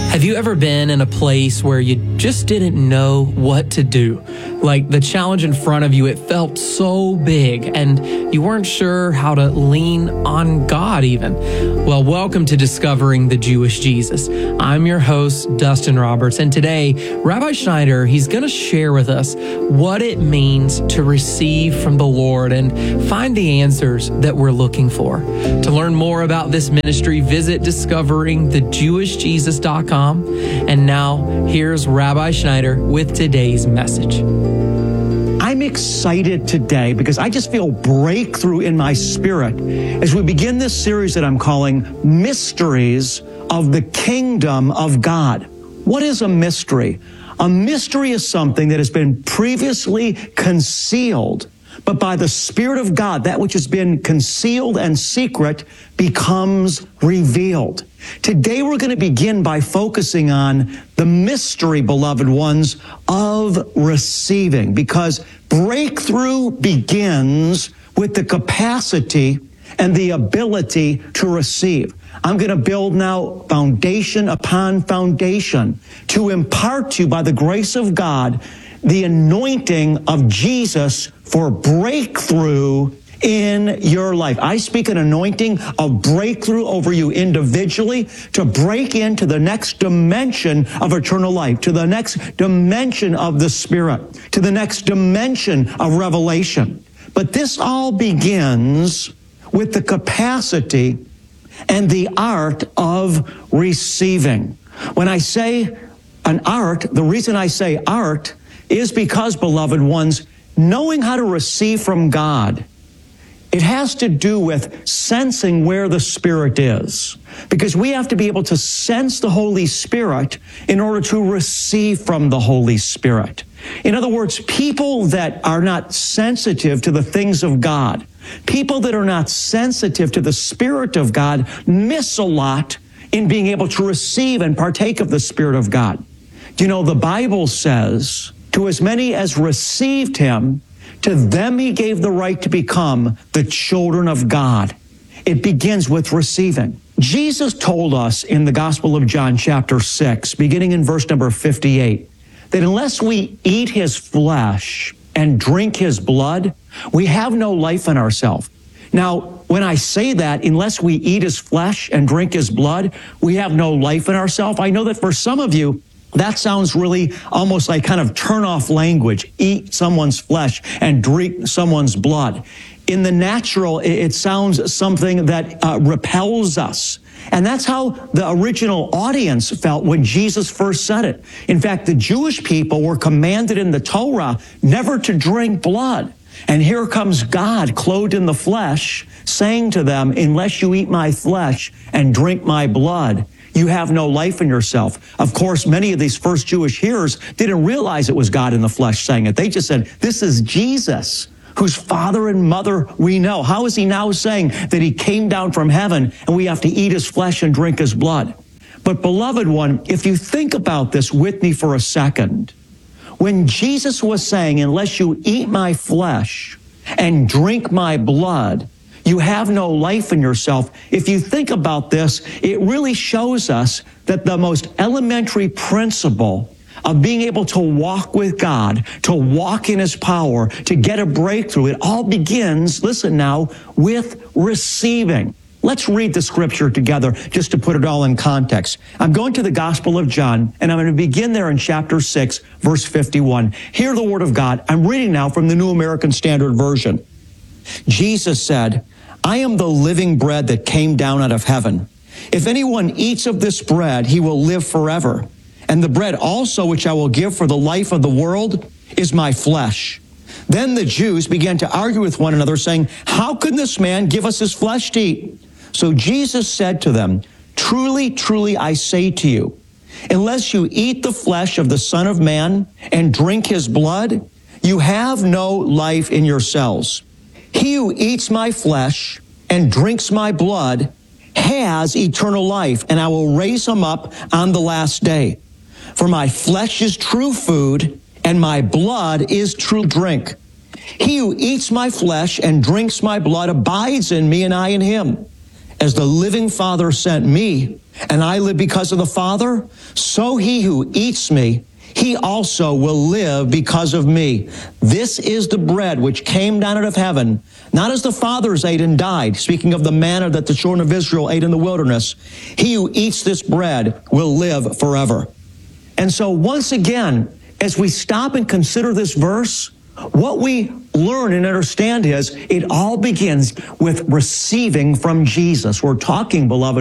Have you ever been in a place where you just didn't know what to do? Like the challenge in front of you, it felt so big and you weren't sure how to lean on God even. Well, welcome to Discovering the Jewish Jesus. I'm your host, Dustin Roberts, and today, Rabbi Schneider, he's going to share with us what it means to receive from the Lord and find the answers that we're looking for. To learn more about this ministry, visit discoveringthejewishjesus.com. And now, here's Rabbi Schneider with today's message. I'm excited today because I just feel breakthrough in my spirit as we begin this series that I'm calling Mysteries of the Kingdom of God. What is a mystery? A mystery is something that has been previously concealed, but by the Spirit of God, that which has been concealed and secret becomes revealed. Today we're going to begin by focusing on the mystery, beloved ones, of receiving, because breakthrough begins with the capacity and the ability to receive. I'm going to build now foundation upon foundation to impart to you by the grace of God the anointing of Jesus for breakthrough in your life. I speak an anointing of breakthrough over you individually to break into the next dimension of eternal life, to the next dimension of the Spirit, to the next dimension of revelation. But this all begins with the capacity and the art of receiving. When I say an art, the reason I say art is because, beloved ones, knowing how to receive from God, it has to do with sensing where the Spirit is. Because we have to be able to sense the Holy Spirit in order to receive from the Holy Spirit. In other words, people that are not sensitive to the things of God, people that are not sensitive to the Spirit of God, miss a lot in being able to receive and partake of the Spirit of God. Do you know, the Bible says, to as many as received him, to them he gave the right to become the children of God. It begins with receiving. Jesus told us in the Gospel of John chapter 6, beginning in verse number 58, that unless we eat his flesh and drink his blood, we have no life in ourselves. Now, when I say that, unless we eat his flesh and drink his blood, we have no life in ourselves. I know that for some of you, that sounds really almost like kind of turn-off language. Eat someone's flesh and drink someone's blood. In the natural, it sounds something that repels us. And that's how the original audience felt when Jesus first said it. In fact, the Jewish people were commanded in the Torah never to drink blood. And here comes God clothed in the flesh saying to them, unless you eat my flesh and drink my blood, you have no life in yourself. Of course, many of these first Jewish hearers didn't realize it was God in the flesh saying it. They just said, this is Jesus, whose father and mother we know. How is he now saying that he came down from heaven and we have to eat his flesh and drink his blood? But beloved one, if you think about this with me for a second, when Jesus was saying, unless you eat my flesh and drink my blood, you have no life in yourself. If you think about this, it really shows us that the most elementary principle of being able to walk with God, to walk in his power, to get a breakthrough, it all begins, listen now, with receiving. Let's read the scripture together just to put it all in context. I'm going to the Gospel of John, and I'm going to begin there in chapter 6, verse 51. Hear the word of God. I'm reading now from the New American Standard Version. Jesus said, I am the living bread that came down out of heaven. If anyone eats of this bread, he will live forever. And the bread also which I will give for the life of the world is my flesh. Then the Jews began to argue with one another, saying, how can this man give us his flesh to eat? So Jesus said to them, truly, truly, I say to you, unless you eat the flesh of the Son of Man and drink his blood, you have no life in yourselves. He who eats my flesh and drinks my blood has eternal life, and I will raise him up on the last day. For my flesh is true food, and my blood is true drink. He who eats my flesh and drinks my blood abides in me, and I in him. As the living Father sent me, and I live because of the Father, so he who eats me, he also will live because of me. This is the bread which came down out of heaven, not as the fathers ate and died, speaking of the manna that the children of Israel ate in the wilderness. He who eats this bread will live forever. And so once again, as we stop and consider this verse, what we learn and understand is it all begins with receiving from Jesus. We're talking, beloved,